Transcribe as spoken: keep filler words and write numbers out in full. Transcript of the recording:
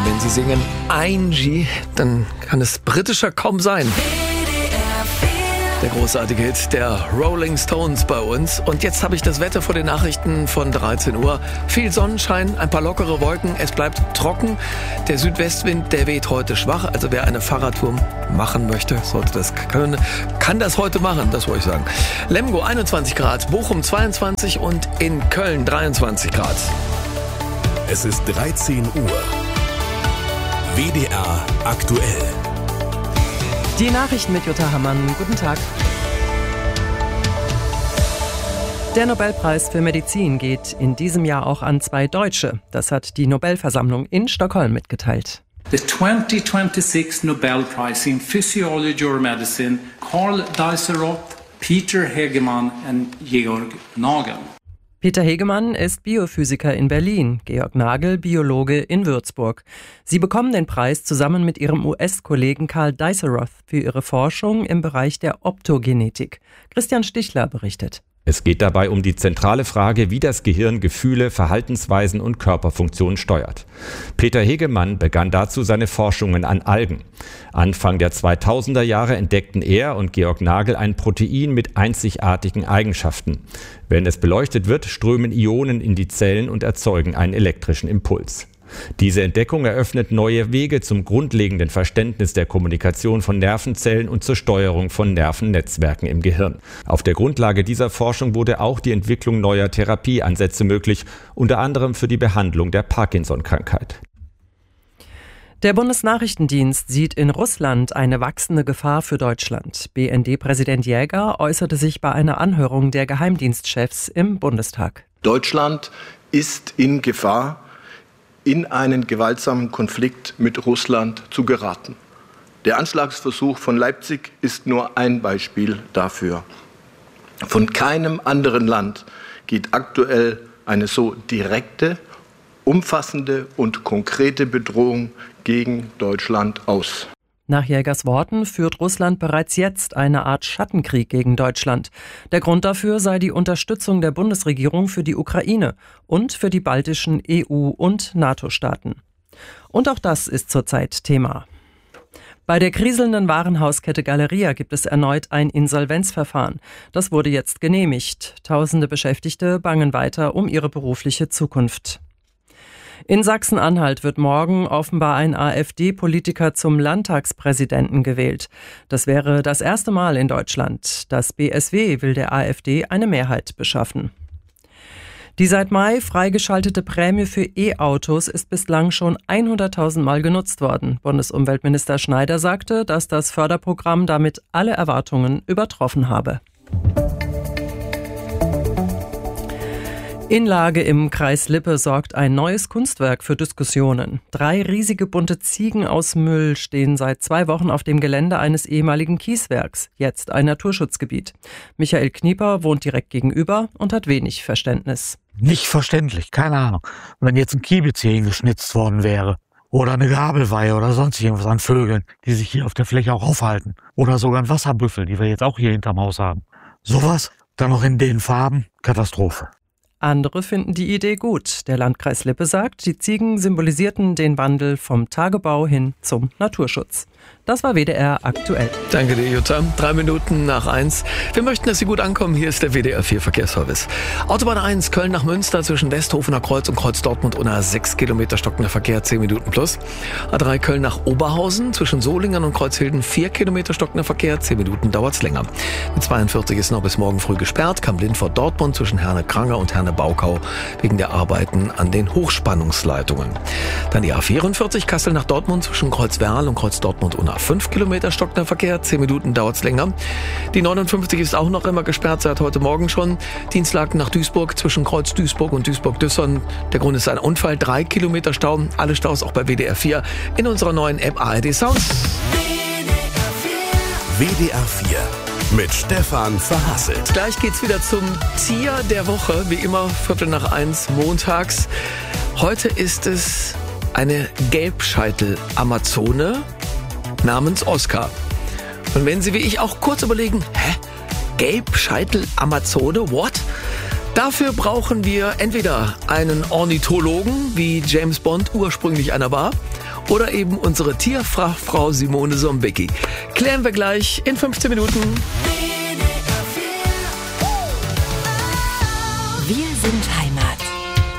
wenn sie singen Angie, dann kann es britischer kaum sein. Der großartige Hit der Rolling Stones bei uns. Und jetzt habe ich das Wetter vor den Nachrichten von dreizehn Uhr. Viel Sonnenschein, ein paar lockere Wolken, es bleibt trocken. Der Südwestwind, der weht heute schwach. Also wer eine Fahrradtour machen möchte, sollte das können, kann das heute machen, das wollte ich sagen. Lemgo einundzwanzig Grad, Bochum zweiundzwanzig und in Köln dreiundzwanzig Grad. Es ist dreizehn Uhr. W D R aktuell. Die Nachrichten mit Jutta Hammann. Guten Tag. Der Nobelpreis für Medizin geht in diesem Jahr auch an zwei Deutsche. Das hat die Nobelversammlung in Stockholm mitgeteilt. The twenty twenty-six Nobel Prize in Physiology or Medicine, Karl Deiseroth, Peter Hegemann und Georg Nagel. Peter Hegemann ist Biophysiker in Berlin, Georg Nagel Biologe in Würzburg. Sie bekommen den Preis zusammen mit ihrem U S-Kollegen Karl Deiseroth für ihre Forschung im Bereich der Optogenetik. Christian Stichler berichtet. Es geht dabei um die zentrale Frage, wie das Gehirn Gefühle, Verhaltensweisen und Körperfunktionen steuert. Peter Hegemann begann dazu seine Forschungen an Algen. Anfang der zweitausender Jahre entdeckten er und Georg Nagel ein Protein mit einzigartigen Eigenschaften. Wenn es beleuchtet wird, strömen Ionen in die Zellen und erzeugen einen elektrischen Impuls. Diese Entdeckung eröffnet neue Wege zum grundlegenden Verständnis der Kommunikation von Nervenzellen und zur Steuerung von Nervennetzwerken im Gehirn. Auf der Grundlage dieser Forschung wurde auch die Entwicklung neuer Therapieansätze möglich, unter anderem für die Behandlung der Parkinson-Krankheit. Der Bundesnachrichtendienst sieht in Russland eine wachsende Gefahr für Deutschland. B N D-Präsident Jäger äußerte sich bei einer Anhörung der Geheimdienstchefs im Bundestag. Deutschland ist in Gefahr, in einen gewaltsamen Konflikt mit Russland zu geraten. Der Anschlagsversuch von Leipzig ist nur ein Beispiel dafür. Von keinem anderen Land geht aktuell eine so direkte, umfassende und konkrete Bedrohung gegen Deutschland aus. Nach Jägers Worten führt Russland bereits jetzt eine Art Schattenkrieg gegen Deutschland. Der Grund dafür sei die Unterstützung der Bundesregierung für die Ukraine und für die baltischen E U- und NATO-Staaten. Und auch das ist zurzeit Thema. Bei der kriselnden Warenhauskette Galeria gibt es erneut ein Insolvenzverfahren. Das wurde jetzt genehmigt. Tausende Beschäftigte bangen weiter um ihre berufliche Zukunft. In Sachsen-Anhalt wird morgen offenbar ein AfD-Politiker zum Landtagspräsidenten gewählt. Das wäre das erste Mal in Deutschland. Das B S W will der AfD eine Mehrheit beschaffen. Die seit Mai freigeschaltete Prämie für E-Autos ist bislang schon hunderttausend Mal genutzt worden. Bundesumweltminister Schneider sagte, dass das Förderprogramm damit alle Erwartungen übertroffen habe. In Lage im Kreis Lippe sorgt ein neues Kunstwerk für Diskussionen. Drei riesige bunte Ziegen aus Müll stehen seit zwei Wochen auf dem Gelände eines ehemaligen Kieswerks, jetzt ein Naturschutzgebiet. Michael Knieper wohnt direkt gegenüber und hat wenig Verständnis. Nicht verständlich, keine Ahnung. Wenn jetzt ein Kiebitz hier hingeschnitzt worden wäre oder eine Gabelweihe oder sonst irgendwas an Vögeln, die sich hier auf der Fläche auch aufhalten oder sogar ein Wasserbüffel, die wir jetzt auch hier hinterm Haus haben. Sowas, dann noch in den Farben, Katastrophe. Andere finden die Idee gut. Der Landkreis Lippe sagt, die Ziegen symbolisierten den Wandel vom Tagebau hin zum Naturschutz. Das war W D R aktuell. Danke dir, Jutta. Drei Minuten nach eins. Wir möchten, dass Sie gut ankommen. Hier ist der W D R vier Verkehrsservice. Autobahn eins, Köln nach Münster zwischen Westhofener Kreuz und Kreuz Dortmund unter sechs Kilometer stockender Verkehr, zehn Minuten plus. A drei, Köln nach Oberhausen zwischen Solingen und Kreuzhilden, vier Kilometer stockender Verkehr, zehn Minuten dauert's länger. Mit zweiundvierzig ist noch bis morgen früh gesperrt. Kamp-Lindfort vor Dortmund zwischen Herne-Kranger und Herne-Baukau wegen der Arbeiten an den Hochspannungsleitungen. Dann die A vierundvierzig, Kassel nach Dortmund zwischen Kreuz Werl und Kreuz Dortmund unter fünf Kilometer stockender Verkehr, zehn Minuten dauert's länger. Die neunundfünfzig ist auch noch immer gesperrt, seit heute Morgen schon. Dienstlaken nach Duisburg zwischen Kreuz Duisburg und Duisburg-Düssern. Der Grund ist ein Unfall, drei Kilometer Stau. Alle Staus auch bei W D R vier in unserer neuen App A R D Sounds. W D R vier mit Stefan Verhasselt. Gleich geht's wieder zum Tier der Woche, wie immer Viertel nach eins montags. Heute ist es eine Gelbscheitel-Amazone namens Oscar. Und wenn Sie wie ich auch kurz überlegen, hä? Gelbscheitel-Amazone, what? Dafür brauchen wir entweder einen Ornithologen, wie James Bond ursprünglich einer war, oder eben unsere Tierfachfrau Simone Sombicki. Klären wir gleich in fünfzehn Minuten.